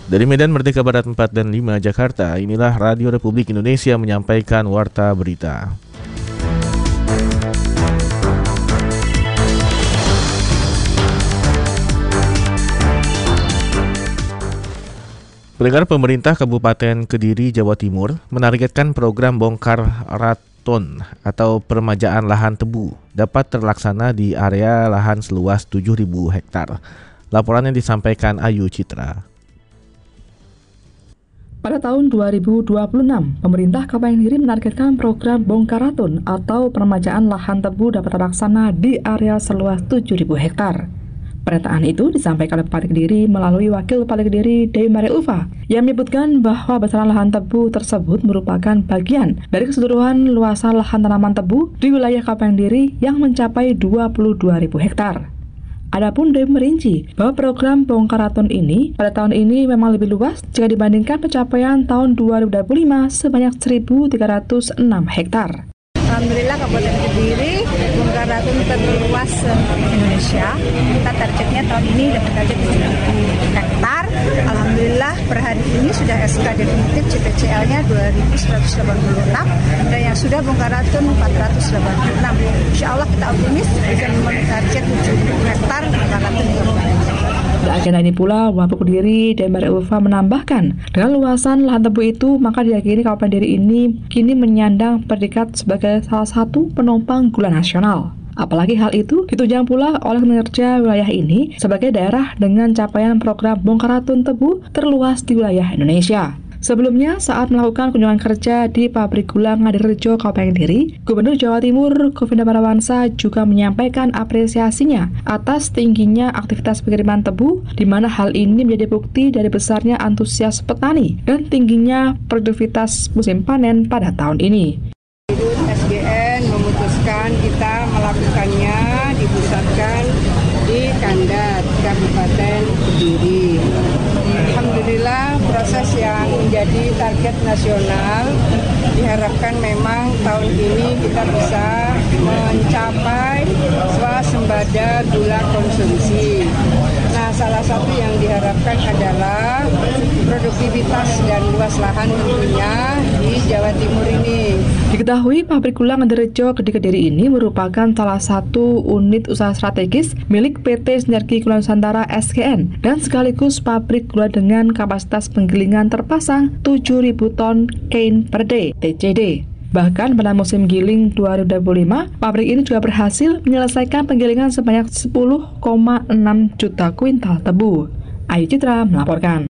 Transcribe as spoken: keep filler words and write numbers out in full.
Dari Medan Merdeka Barat empat dan lima Jakarta, inilah Radio Republik Indonesia menyampaikan Warta Berita. Pendengar, pemerintah Kabupaten Kediri, Jawa Timur menargetkan program bongkar raton atau peremajaan lahan tebu dapat terlaksana di area lahan seluas tujuh ribu hektar. Laporannya disampaikan Ayu Citra. Pada tahun dua ribu dua puluh enam, pemerintah Kabupaten Kediri menargetkan program bongkar raton atau peremajaan lahan tebu dapat terlaksana di area seluas tujuh ribu hektar. Pernyataan itu disampaikan oleh Bupati Kediri melalui Wakil Bupati Kediri Dewi Maria Ulfa yang menyebutkan bahwa besaran lahan tebu tersebut merupakan bagian dari keseluruhan luasan lahan tanaman tebu di wilayah Kabupaten Kediri yang mencapai dua puluh dua ribu hektar. Adapun Dewi merinci bahwa program bongkar raton ini pada tahun ini memang lebih luas jika dibandingkan pencapaian tahun dua ribu dua puluh lima sebanyak seribu tiga ratus enam hektar. Alhamdulillah Kabupaten Kediri bongkar raton terluas Indonesia. Kita targetnya tahun ini dapat target tujuh ribu hektar. Alhamdulillah per hari ini sudah S K definitif C P C L-nya dua ribu seratus delapan puluh enam dan yang sudah bongkar raton empat ratus delapan puluh enam. Insya Allah kita optimis bisa memenuhi target tujuh ribu hektar bongkar raton di Kabupaten Kediri. Dalam agenda ini pula, Wapuk Kediri Dewi Maria Ulfa menambahkan, dengan luasan lahan tebu itu, maka diyakini Kabupaten Kediri ini kini menyandang predikat sebagai salah satu penopang gula nasional. Apalagi hal itu ditunjang pula oleh kinerja wilayah ini sebagai daerah dengan capaian program bongkar raton tebu terluas di wilayah Indonesia. Sebelumnya, saat melakukan kunjungan kerja di pabrik gula Ngadirejo, Kabupaten Kediri, Gubernur Jawa Timur Kofindo Parawansa juga menyampaikan apresiasinya atas tingginya aktivitas pengiriman tebu, di mana hal ini menjadi bukti dari besarnya antusias petani dan tingginya produktivitas musim panen pada tahun ini. S B N memutuskan kita melakukannya dipusatkan di Kandat, Kabupaten Kediri. Alhamdulillah proses yang menjadi target nasional diharapkan memang tahun ini kita bisa mencapai swasembada gula konsumsi. Nah, salah satu yang diharapkan adalah produktivitas dan luas lahan tentunya di Jawa Timur ini. Diketahui pabrik gula Ngadirejo Kediri ini merupakan salah satu unit usaha strategis milik P T Sinergi Gula Nusantara S G N dan sekaligus pabrik gula dengan kapasitas penggilingan terpasang tujuh ribu ton kain per day T C D. Bahkan pada musim giling dua ribu dua puluh lima, pabrik ini juga berhasil menyelesaikan penggilingan sebanyak sepuluh koma enam juta kuintal tebu. Ayu Citra melaporkan.